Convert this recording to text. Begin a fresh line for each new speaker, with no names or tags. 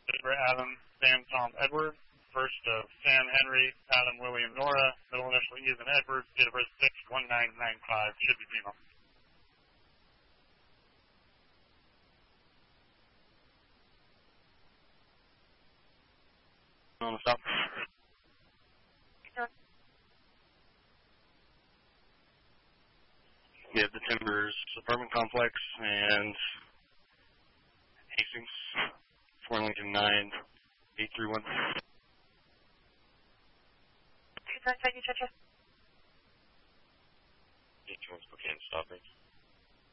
Deborah, Adam, Sam, Tom, Edward. First of Sam, Henry, Adam, William, Nora. Middle initial E as in Edward. Date of birth 6/1995. Should be female. On the stop. We have the Timbers apartment complex and Hastings, 4 Lincoln 9831.
Sorry, you check it.
81 Spokane, stop it.